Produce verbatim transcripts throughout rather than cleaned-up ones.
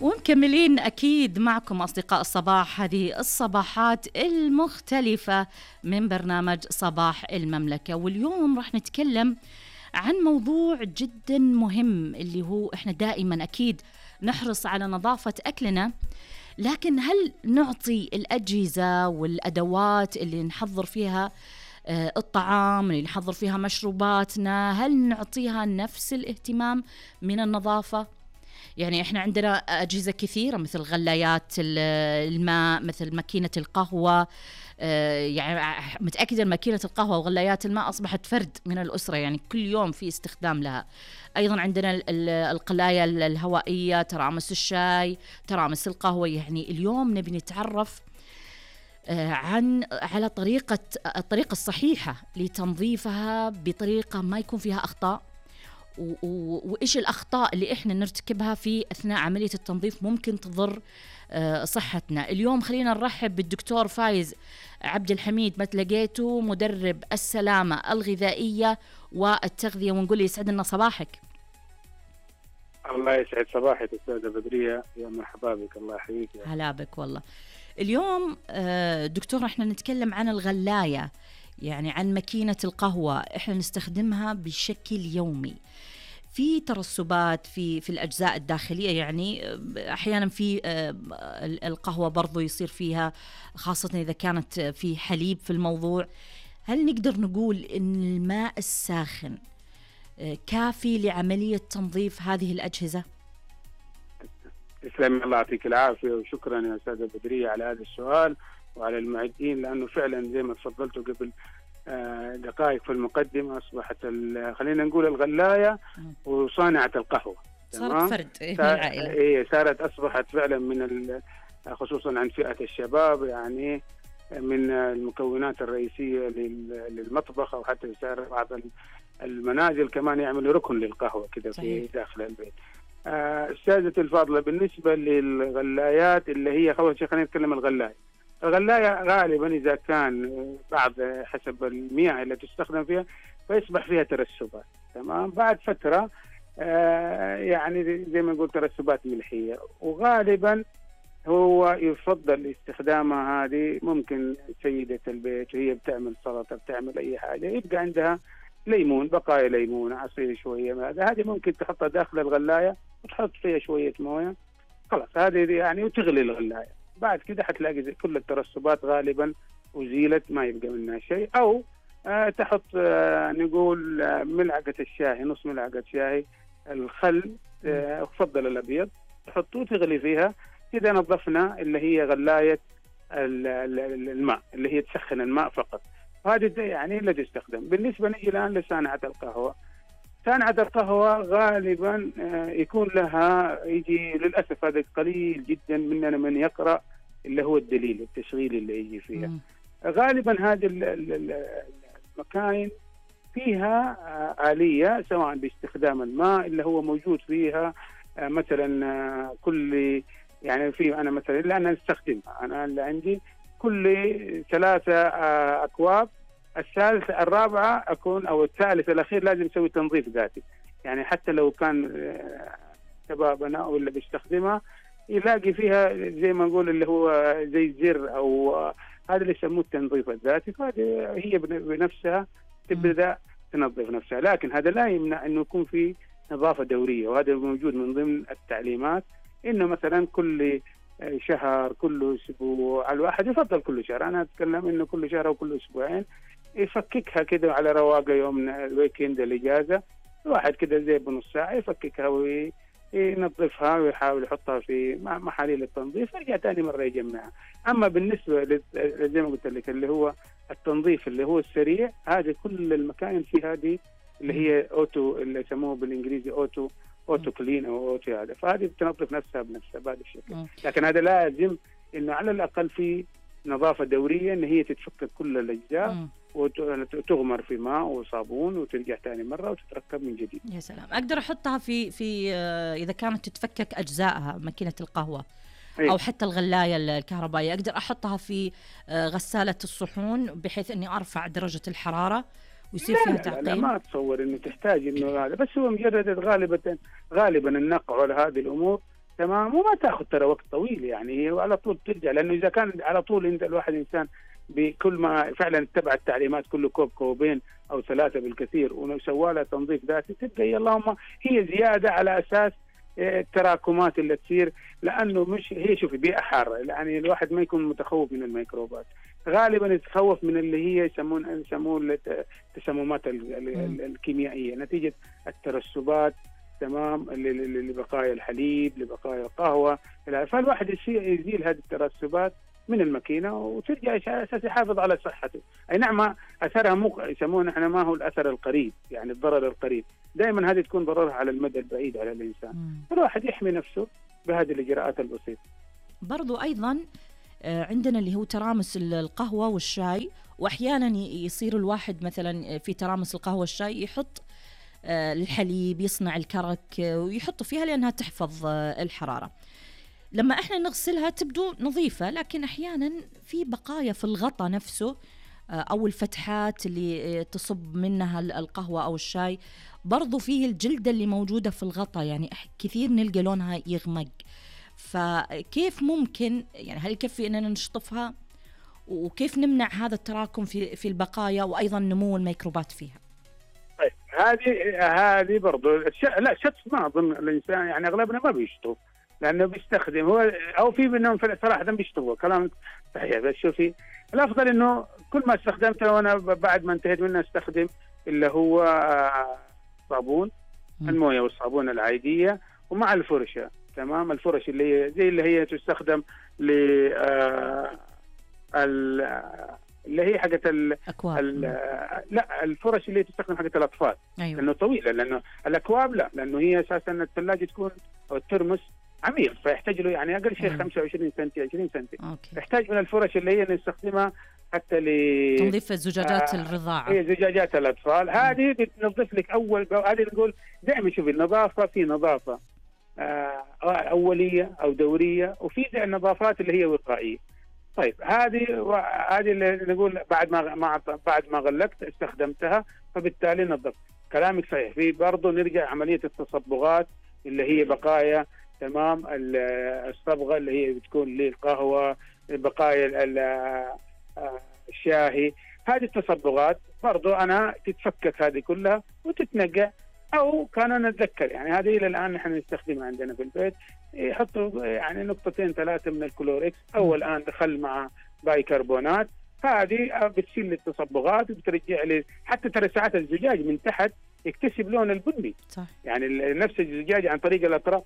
ومكملين أكيد معكم أصدقاء الصباح، هذه الصباحات المختلفة من برنامج صباح المملكة. واليوم راح نتكلم عن موضوع جدا مهم، اللي هو إحنا دائما أكيد نحرص على نظافة أكلنا، لكن هل نعطي الأجهزة والأدوات اللي نحضر فيها الطعام، اللي نحضر فيها مشروباتنا، هل نعطيها نفس الاهتمام من النظافة؟ يعني إحنا عندنا أجهزة كثيرة مثل غلايات الماء، مثل ماكينة القهوة. يعني متأكدة ماكينة القهوة وغلايات الماء أصبحت فرد من الأسرة، يعني كل يوم في استخدام لها. أيضا عندنا القلاية الهوائية، ترامس الشاي، ترامس القهوة. يعني اليوم نبي نتعرف عن على طريقة الطريقة الصحيحة لتنظيفها بطريقة ما يكون فيها أخطاء، وإيش الأخطاء اللي إحنا نرتكبها في أثناء عملية التنظيف ممكن تضر صحتنا. اليوم خلينا نرحب بالدكتور فايز عبد الحميد، مثل لقيته مدرب السلامة الغذائية والتغذية، ونقول لي يسعد لنا صباحك. الله يسعد صباحك أستاذة بدرية، يا مرحبا بك، الله يحييك. هلا بك والله. اليوم دكتور احنا نتكلم عن الغلاية، يعني عن ماكينة القهوة، احنا نستخدمها بشكل يومي في ترسبات في في الأجزاء الداخلية. يعني أحيانا في القهوة برضو يصير فيها، خاصة إذا كانت في حليب في الموضوع. هل نقدر نقول إن الماء الساخن كافي لعملية تنظيف هذه الأجهزة؟ تسلم، الله يعطيك العافية، وشكرا يا أستاذة بدرية على هذا السؤال وعلى المعدين، لأنه فعلا زي ما تفضلتوا قبل دقائق في المقدمة أصبحت خلينا نقول الغلاية وصانعة القهوة صارت فرد من العائلة. إيه، صارت أصبحت فعلا من خصوصا عن فئة الشباب، يعني من المكونات الرئيسية للمطبخ، أو حتى صار بعض المنازل كمان يعملوا ركن للقهوة كده في داخل البيت. أستاذة الفاضلة، بالنسبة للغلايات اللي هي أول شيء خلينا نتكلم الغلاية. الغلاية غالبا إذا كان بعض حسب المياه اللي تستخدم فيها فيصبح فيها ترسبات، تمام. بعد فترة آه يعني زي ما نقول ترسبات ملحية، وغالبا هو يفضل استخدامها هذه. ممكن سيدة البيت وهي بتعمل سلطة، بتعمل أي حاجة، يبقى عندها ليمون، بقايا ليمون، عصير شوية، هذه ممكن تحطها داخل الغلاية وتحط فيها شوية موية، خلاص هذه يعني، وتغلي الغلاية. بعد كده حتلاقي كل الترسبات غالبا أزيلت، ما يبقى منها شيء. أو آه تحط آه نقول آه ملعقة الشاي، نص ملعقة شاي، الخل، آه أفضل الأبيض، تحطوه تغلي فيها كده. نظفنا اللي هي غلاية الماء، اللي هي تسخن الماء فقط، هذه يعني اللي تستخدم. بالنسبة نجي الآن لصانعة القهوة. صانعة القهوة غالبا يكون لها، يجي للأسف هذا قليل جدا مننا من يقرأ اللي هو الدليل التشغيل اللي يجي فيها. م. غالبا هذه المكاين فيها آلية، سواء باستخدام الماء اللي هو موجود فيها مثلا كل، يعني في أنا مثلا اللي أنا استخدمها، أنا اللي عندي كل ثلاثة أكواب، الثالثة الرابعة أكون أو الثالث الأخير لازم يسوي تنظيف ذاتي. يعني حتى لو كان شبابنا أو اللي بيستخدمها يلاقي فيها زي ما نقول اللي هو زي زر، أو هذا اللي يسموه التنظيف الذاتي. فهذه هي بنفسها تبدأ تنظف نفسها، لكن هذا لا يمنع أنه يكون في نظافة دورية، وهذا موجود من ضمن التعليمات، إنه مثلا كل شهر، كل أسبوع، الواحد يفضل كل شهر، أنا أتكلم إنه كل شهر أو كل أسبوعين يفككها كده على رواقة، يوم الويكند الإجازة الواحد كده زي بنص ساعة يفككها وينظفها ويحاول يحطها في محاليل التنظيف، يرجع تاني مرة يجمعها. أما بالنسبة زي ما قلت لك اللي هو التنظيف اللي هو السريع، هذه كل المكان في هذه اللي هي أوتو، اللي يسموه بالإنجليزي أوتو أوتو كلين أو أوتو، هذا فهذه بتنظف نفسها بنفسها بهذا الشكل. لكن هذا لازم إنه على الأقل في نظافة دورية، إن هي تتفكك كل الأجزاء وتغمر في ماء وصابون وترجع ثاني مرة وتتركب من جديد. يا سلام. أقدر أحطها في في إذا كانت تتفكك أجزائها، ماكينة القهوة أو حتى الغلاية الكهربائية، أقدر أحطها في غسالة الصحون بحيث إني أرفع درجة الحرارة ويصير فيها تعقيم؟ لا, لا ما أتصور إنه تحتاج إنه هذا، بس هو مجرد غالبا غالبا النقع على هذه الأمور تمام، وما تاخذ ترى وقت طويل يعني، هي على طول ترجع، لانه اذا كان على طول انت الواحد انسان بكل ما فعلا اتبع التعليمات كله كوب كوبين او ثلاثه بالكثير وسوى لها تنظيف ذاتي، تبقى هي اللهم هي زياده على اساس التراكمات اللي تصير، لانه مش هي شوفي بيئه حاره، يعني الواحد ما يكون متخوف من الميكروبات، غالبا يتخوف من اللي هي يسمون يسمون التسممات الكيميائيه نتيجه الترسبات، تمام، لبقايا الحليب، لبقايا القهوه، فالواحد يزيل هذه الترسبات من الماكينه وترجع اساس يحافظ على صحته. اي نعم اثرها مو يسمونه احنا ما هو الاثر القريب، يعني الضرر القريب، دائما هذه تكون ضررها على المدى البعيد على الانسان، فالواحد يحمي نفسه بهذه الاجراءات البسيطه. برضو ايضا عندنا اللي هو ترامس القهوه والشاي، واحيانا يصير الواحد مثلا في ترامس القهوه والشاي يحط الحليب، يصنع الكرك ويحط فيها لانها تحفظ الحراره. لما احنا نغسلها تبدو نظيفة، لكن احيانا في بقايا في الغطاء نفسه او الفتحات اللي تصب منها القهوة او الشاي، برضو فيه الجلدة اللي موجودة في الغطاء، يعني كثير نلقى لونها يغمق. فكيف ممكن يعني هل يكفي اننا نشطفها، وكيف نمنع هذا التراكم في في البقايا وايضا نمو الميكروبات فيها؟ طيب هذه هذه برضو لا شطف، ما اظن الانسان يعني اغلبنا ما بيشطف، لانه بيستخدم هو او في منهم صراحه بيشتغلوا كلام صحيح. بس شوفي الافضل انه كل ما استخدمته وانا بعد ما انتهيت منه استخدم اللي هو صابون المويه والصابون العاديه ومع الفرشه، تمام، الفرش اللي هي زي اللي هي تستخدم ل اللي هي حقت الاكواب، لا الفرش اللي تستخدم حقت الاطفال. أيوة. لانه طويله، لانه الاكواب لا، لانه هي اساسا الثلاجه تكون او الترمس عميق، فيحتاج له يعني اقل شيء خمسة وعشرين سنتي عشرين سنتي. أوكي. يحتاج من الفرش اللي هي نستخدمها حتى ل تنظيف زجاجات آه الرضاعه، هي زجاجات الاطفال. هذه بتنظف لك اول هذه نقول دائما شوفي النظافه في نظافه آه اوليه او دوريه، وفي النظافات اللي هي وقائيه. طيب هذه هذه اللي نقول بعد ما ما بعد ما غلقت استخدمتها فبالتالي نظفت. كلامك صحيح. في برضه نرجع عمليه التصبغات اللي هي بقايا، تمام، الصبغه اللي هي بتكون للقهوه، بقايا الشاهي، هذه التصبغات برضو انا تتفكك هذه كلها وتتنقع، او كان نتذكر يعني هذه الى الان نحن نستخدمها عندنا في البيت، يحطوا يعني نقطتين ثلاثه من الكلوريكس او الان دخل مع بايكربونات، هذه بتشيل التصبغات وبترجع لي حتى ترى ساعات الزجاج من تحت يكتسب لون البني. صح. يعني نفس الزجاج عن طريق الاطراف.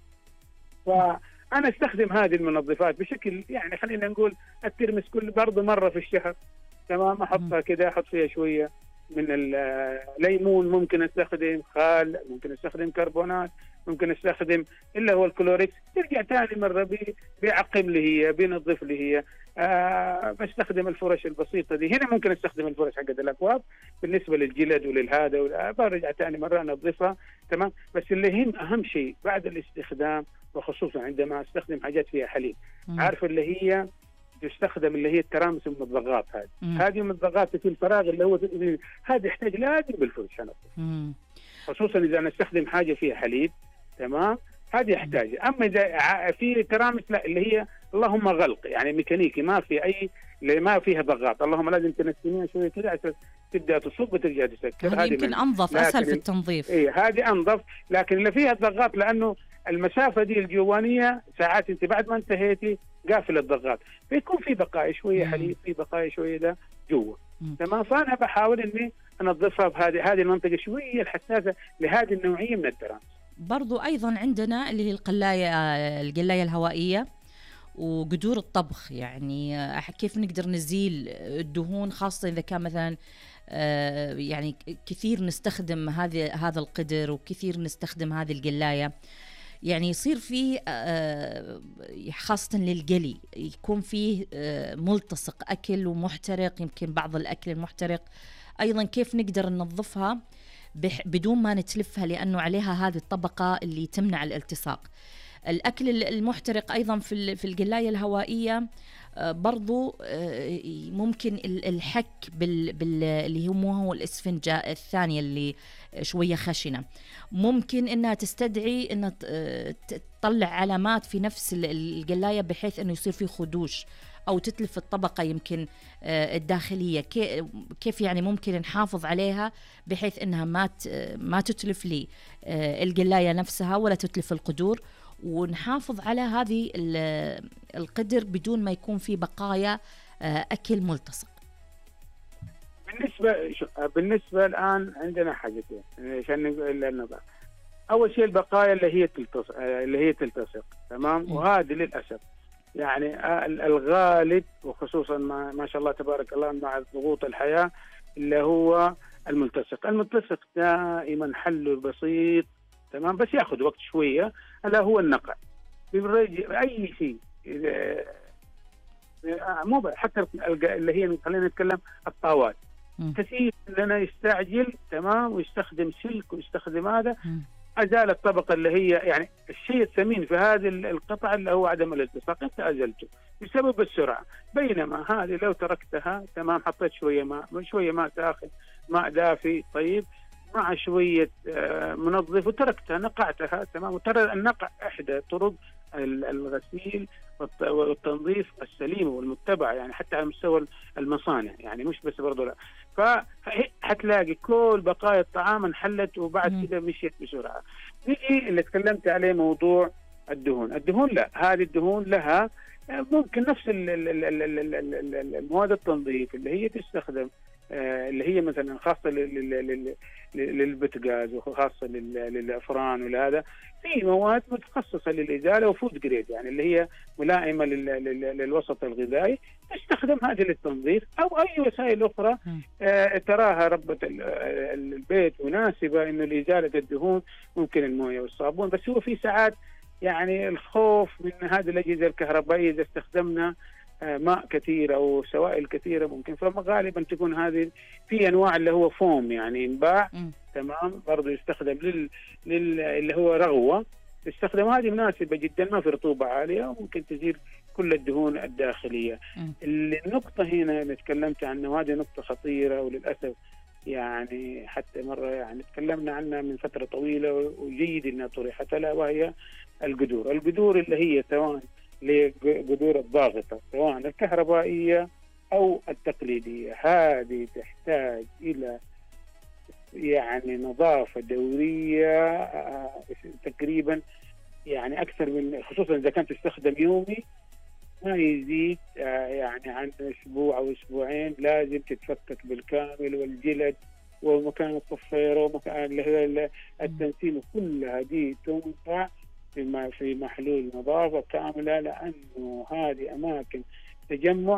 فأنا استخدم هذه المنظفات بشكل يعني خلينا نقول الترمس كل برضه مرة في الشهر، تمام، أحطها كده، أحط فيها شوية من الليمون، ممكن استخدم خال، ممكن استخدم كربونات، ممكن استخدم إلا هو الكلوريكس، ترجع ثاني مرة بيعقم لي هي، بينظف لي هي. آه بستخدم الفرش البسيطة دي. هنا ممكن استخدم الفرش حقت الأكواب بالنسبة للجلد وللهذا، برجع ثاني مرة انظفها، تمام. بس اللي هم أهم شيء بعد الاستخدام، وخصوصا عندما استخدم حاجات فيها حليب، عارف اللي هي تستخدم اللي هي الترامس المضغات، هذه هذه المضغات في الفراغ اللي هو هذا يحتاج لازم بالفرش انظف، خصوصا اذا نستخدم حاجه فيها حليب، تمام، هذه يحتاج. اما اذا في ترامس لا اللي هي اللهم غلق يعني ميكانيكي، ما في اي اللي ما فيها ضغط، اللهم لازم تنسينيها شويه كده عشان تبدا تصب وترجع تسكر. هذه يمكن انظف، اسهل في التنظيف. اي هذه انظف، لكن اللي فيها الضغط لانه المسافه دي الجوانيه ساعات انت بعد ما انتهيتي قافل الضغط، بيكون في بقايا شويه حليب، في بقايا شويه ده جوا، تمام. فانا بحاول اني انظفها بهذه هذه المنطقه شويه الحساسه لهذه النوعيه من الترامس. برضو ايضا عندنا اللي هي القلايه القلايه الهوائيه وقدور الطبخ، يعني كيف نقدر نزيل الدهون، خاصه اذا كان مثلا يعني كثير نستخدم هذه هذا القدر وكثير نستخدم هذه القلايه، يعني يصير فيه خاصة للقلي يكون فيه ملتصق أكل ومحترق، يمكن بعض الأكل المحترق أيضا كيف نقدر ننظفها بدون ما نتلفها، لأنه عليها هذه الطبقة اللي تمنع الالتصاق. الأكل المحترق أيضا في في القلاية الهوائية برضو ممكن الحك بال بال اللي هو هو الإسفنجة الثانية اللي شوية خشنة، ممكن إنها تستدعي إنها تطلع علامات في نفس القلاية بحيث إنه يصير في خدوش أو تتلف الطبقة يمكن الداخلية. كيف يعني ممكن نحافظ عليها بحيث إنها ما ما تتلف لي القلاية نفسها ولا تتلف القدور، ونحافظ على هذه القدر بدون ما يكون في بقايا أكل ملتصق. بالنسبة بالنسبة الآن عندنا حاجتين عشان نقول. أول شيء البقايا اللي هي تلتصق اللي هي تلتصق تمام، وهذه للأسف يعني الغالب، وخصوصا ما, ما شاء الله تبارك الله مع ضغوط الحياة، اللي هو الملتصق. الملتصق دائما حله بسيط تمام، بس ياخذ وقت شوية، ألا هو النقع. أي شيء مو حتى اللي هي خلينا نتكلم الطاوات، كثير لنا يستعجل تمام ويستخدم سلك ويستخدم هذا، أزال الطبقة اللي هي يعني الشيء الثمين في هذه القطعة اللي هو عدم الالتصاق، أنت أزلته بسبب السرعة. بينما هذه لو تركتها تمام، حطيت شوية ماء شوية ماء تاخذ ماء دافي طيب مع شوية منظف وتركتها نقعتها تمام. وترى النقع إحدى طرق الغسيل والتنظيف السليم والمتبع، يعني حتى على مستوى المصانع، يعني مش بس برضو لا. فحتلاقي كل بقايا الطعام انحلت وبعد كده مشيت بسرعة. نيجي اللي تكلمت عليه موضوع الدهون. الدهون لا، هذه الدهون لها ممكن نفس المواد التنظيف اللي هي تستخدم، اللي هي مثلا خاصة للبوتاجاز وخاصة للأفران ولهذا، في مواد متخصصة للإزالة وفود جريد، يعني اللي هي ملائمة للوسط الغذائي، تستخدم هذه للتنظيف أو أي وسائل أخرى تراها ربة البيت مناسبة إنه لإزالة الدهون، ممكن الموية والصابون. بس هو في ساعات يعني الخوف من هذه الأجهزة الكهربائية إذا استخدمنا ماء كثير أو سوائل كثيرة ممكن، فغالبا تكون هذه في أنواع اللي هو فوم يعني ينباع تمام، برضو يستخدم لل... لل... اللي هو رغوة، تستخدم هذه مناسبة جدا، ما في رطوبة عالية وممكن تزيل كل الدهون الداخلية. النقطة هنا اللي تكلمت عنها وهذه نقطة خطيرة، وللأسف يعني حتى مرة يعني تكلمنا عنها من فترة طويلة وجيد إنها طرحت لها، وهي القدور. القدور اللي هي سواء لقدور الضاغطة سواء الكهربائية أو التقليدية، هذه تحتاج إلى يعني نظافة دورية تقريبا، يعني أكثر من، خصوصا إذا كانت تستخدم يومي، ما يزيد يعني عن أسبوع أو أسبوعين لازم تتفكك بالكامل، والجلد ومكان الصفيرة ومكان اللي هي التنسيم كلها دي تنقع في محلول نظافة كاملة، لأنه هذه أماكن تجمع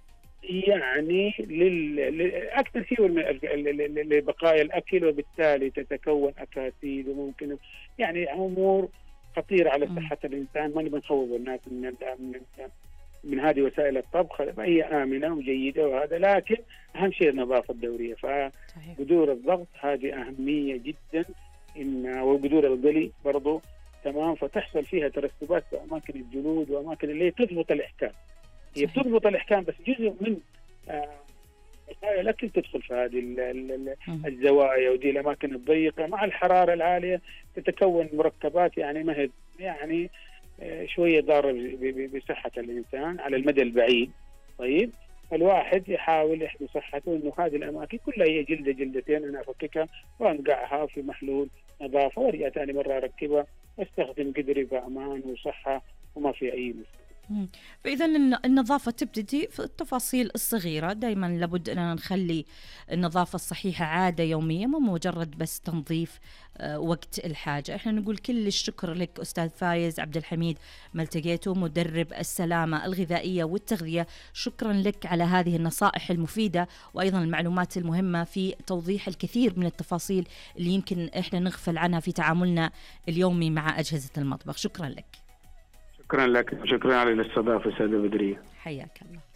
يعني أكثر شيء لبقايا الأكل، وبالتالي تتكون أكاسيد وممكن يعني أمور خطيرة على صحة الإنسان. ما نبي نخوف الناس من من من هذه وسائل الطبخ، هي آمنة وجيدة وهذا، لكن أهم شيء النظافة الدورية. فقدور الضغط هذه أهمية جدا، إن وقدور القلي برضو تمام، فتحصل فيها ترسبات في أماكن الجلود وأماكن اللي تضبط الإحكام. هي بتضبط الإحكام بس جزء من بقايا الأكل تدخل في هذه الزوايا ودي الأماكن الضيقة، مع الحرارة العالية تتكون مركبات يعني ما هي يعني شوية ضارة بصحة الإنسان على المدى البعيد. طيب الواحد يحاول يحمي صحته، إنه هذه الأماكن كلها هي جلدة جلدتين أنا أفككها وأنقعها في محلول نظافة وارجع ثاني مرة أركبها واستخدم قدري بأمان وصحة وما في أي مشكلة. فإذا النظافة تبتدي في التفاصيل الصغيرة، دائما لابد أن نخلي النظافة الصحيحة عادة يومية، مو مجرد بس تنظيف وقت الحاجة. احنا نقول كل الشكر لك أستاذ فايز عبد الحميد ملتقيتو، مدرب السلامة الغذائية والتغذية. شكرا لك على هذه النصائح المفيدة وأيضا المعلومات المهمة في توضيح الكثير من التفاصيل اللي يمكن احنا نغفل عنها في تعاملنا اليومي مع أجهزة المطبخ. شكرا لك. شكرا لك، شكرا على الاستضافة سيدة بدرية. حياك الله.